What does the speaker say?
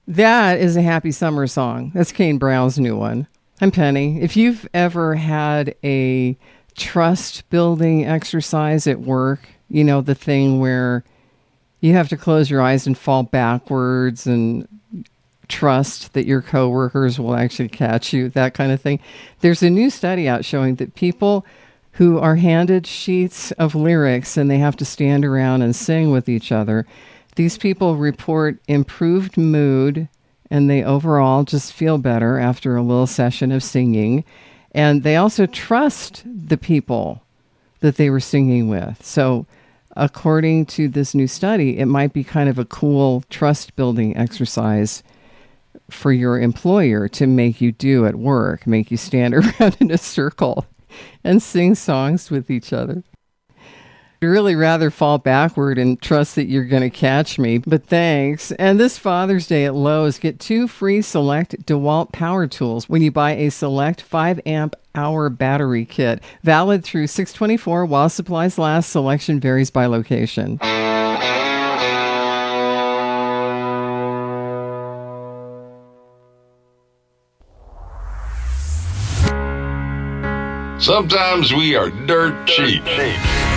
That is a happy summer song. That's Kane Brown's new one. I'm Penny. If you've ever had a trust building exercise at work, you know, the thing where you have to close your eyes and fall backwards and trust that your coworkers will actually catch you, that kind of thing. There's a new study out showing that people who are handed sheets of lyrics and they have to stand around and sing with each other, these people report improved mood and they overall just feel better after a little session of singing. And they also trust the people that they were singing with. So according to this new study, it might be kind of a cool trust building exercise for your employer to make you do at work, make you stand around in a circle and sing songs with each other. I'd really rather fall backward and trust that you're going to catch me, but thanks. And this Father's Day at Lowe's, get 2 free Select DeWalt power tools when you buy a Select 5-amp hour battery kit. Valid through 6/24 while supplies last. Selection varies by location. Sometimes we are dirt cheap.